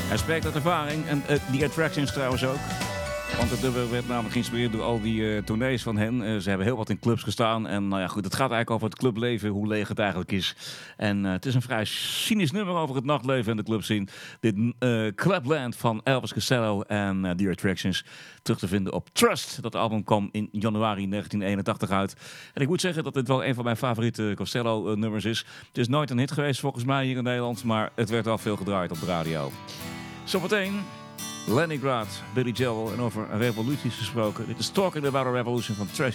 Hij spreekt uit ervaring en The Attractions trouwens ook. Want het nummer werd namelijk geïnspireerd door al die tournees van hen. Ze hebben heel wat in clubs gestaan. En nou ja, goed, het gaat eigenlijk over het clubleven, hoe leeg het eigenlijk is. En het is een vrij cynisch nummer over het nachtleven en de clubscene. Dit Clubland van Elvis Costello en The Attractions. Terug te vinden op Trust. Dat album kwam in januari 1981 uit. En ik moet zeggen dat dit wel een van mijn favoriete Costello-nummers is. Het is nooit een hit geweest volgens mij hier in Nederland. Maar het werd al veel gedraaid op de radio. Zometeen Leningrad, Billy Joel en over revoluties gesproken. Dit is Talking About a Revolution van Trash